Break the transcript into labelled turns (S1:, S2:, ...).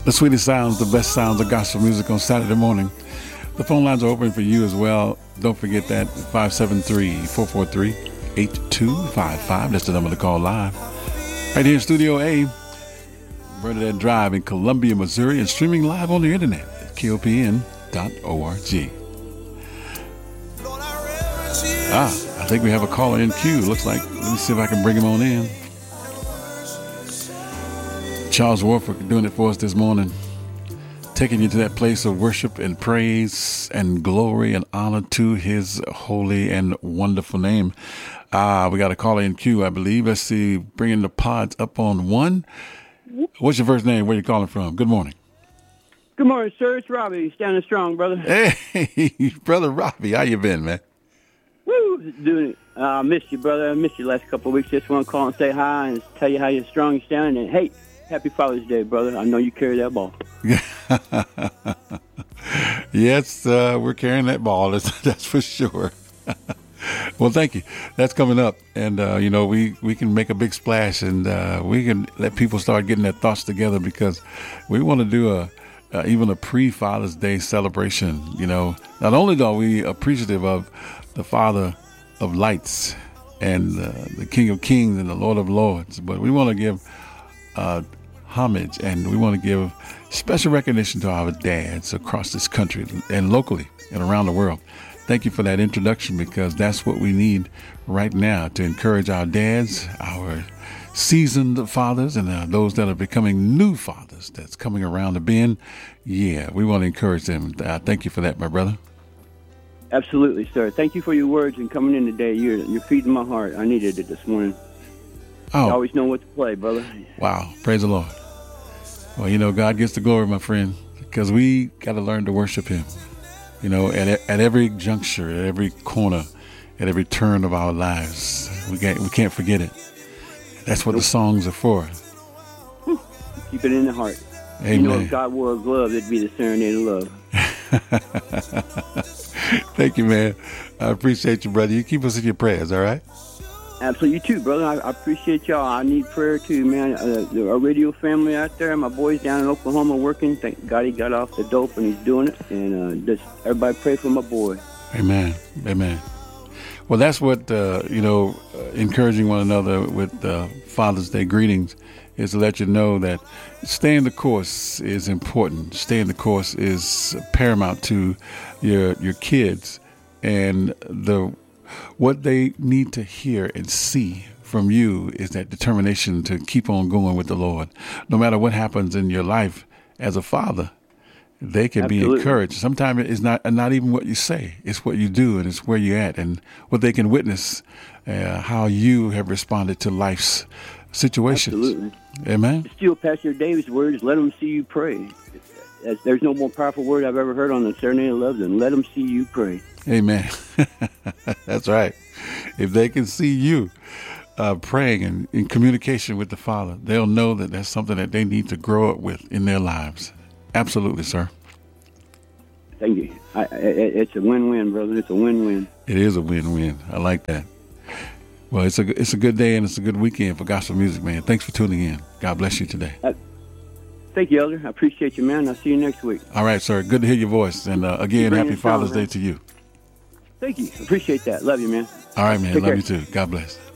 S1: The sweetest sounds, the best sounds of gospel music on Saturday morning. The phone lines are open for you as well. Don't forget that 573-443-8255. That's the number to call live. Right here in Studio A, Bernadette Drive in Columbia, Missouri, and streaming live on the internet at KOPN.org. I think we have a caller in queue. Looks like, let me see if I can bring him on in. Charles Warford doing it for us this morning, taking you to that place of worship and praise and glory and honor to his holy and wonderful name. We got a caller in queue, I believe. Let's see, bringing the pods up on one. What's your first name? Where you calling from? Good morning.
S2: Good morning, sir. It's Robbie. Standing strong, brother.
S1: Hey, brother Robbie. How you been, man?
S2: Woo! Doing it. I missed you, brother. I missed you the last couple of weeks. Just want to call and say hi and tell you how you're strong and standing. And hey, happy Father's Day, brother. I know you carry that ball.
S1: Yes, we're carrying that ball. That's for sure. Well, thank you. That's coming up. And, we can make a big splash and we can let people start getting their thoughts together because we want to do even a pre-Father's Day celebration. Not only are we appreciative of the Father of lights and the King of Kings and the Lord of Lords, but we want to give homage and we want to give special recognition to our dads across this country and locally and around the world. Thank you for that introduction because that's what we need right now to encourage our dads, our seasoned fathers, and those that are becoming new fathers that's coming around the bend. Yeah, we want to encourage them. Thank you for that, my brother.
S2: Absolutely, sir. Thank you for your words and coming in today. You're feeding my heart. I needed it this morning.
S1: Oh.
S2: You always know what to play, brother.
S1: Wow. Praise the Lord. Well, God gets the glory, my friend, because we got to learn to worship him. At every juncture, at every corner, at every turn of our lives, we can't forget it. That's what the songs are for.
S2: Keep it in the heart.
S1: Amen.
S2: If God wore a glove, it'd be the serenade of love.
S1: Thank you, man. I appreciate you, brother. You keep us in your prayers, all right?
S2: Absolutely, you too, brother. I appreciate y'all. I need prayer too, man. Our radio family out there, my boys down in Oklahoma working. Thank God he got off the dope and he's doing it. And just everybody pray for my boy.
S1: Amen. Amen. Well, that's what, encouraging one another with Father's Day greetings is to let you know that staying the course is important. Staying the course is paramount to your kids and what they need to hear and see from you is that determination to keep on going with the Lord. No matter what happens in your life as a father, they can
S2: Absolutely.
S1: be encouraged. Sometimes it's not even what you say. It's what you do and it's where you're at and what they can witness, how you have responded to life's situations.
S2: Absolutely.
S1: Amen.
S2: Still Pastor David's words, let them see you pray. There's no more powerful word I've ever heard on the serenade of love than let them see you pray.
S1: Amen. That's right. If they can see you praying and in communication with the Father, they'll know that that's something that they need to grow up with in their lives. Absolutely, sir.
S2: Thank you. It's a win-win, brother. It's a win-win.
S1: It is a win-win. I like that. Well, it's a good day and it's a good weekend for gospel music, man. Thanks for tuning in. God bless you today.
S2: Thank you, Elder. I appreciate you, man. I'll see you next week.
S1: All right, sir. Good to hear your voice. And again, happy Father's Day to you.
S2: Thank you. Appreciate that. Love you, man.
S1: All right, man.
S2: Take
S1: Love
S2: care.
S1: you too. God bless.